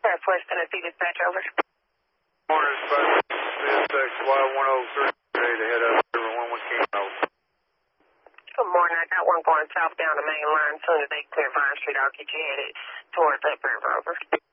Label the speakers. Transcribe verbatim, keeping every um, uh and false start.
Speaker 1: Southwest Tennessee Dispatch, over.
Speaker 2: Morning, dispatch. C S X Y one oh three, ready to head up river one one Kilo.
Speaker 1: Good morning. I got one going south down the main line. As soon as they clear Vine Street, I'll get you headed towards upriver, over.